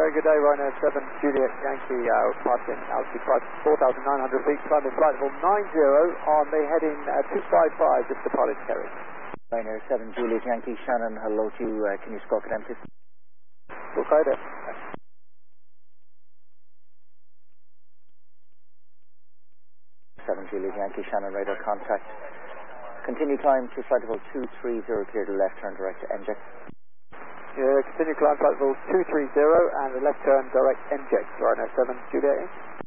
very good day, Rhino 7 Juliet Yankee, departing altitude 4,900 feet, climbing flight level 90 on the heading 255, just departed Kerry. Rhino 7 Juliet Yankee, Shannon, hello to you, can you squawk at empty? Okay there. 7 Juliet Yankee, Shannon, radar contact. Continue climb to flight level 230, clear to left turn direct to NJEX. Yeah, continue climb flight level 230 and the left turn direct NJEX, Rhino 7 Juliet Yankee.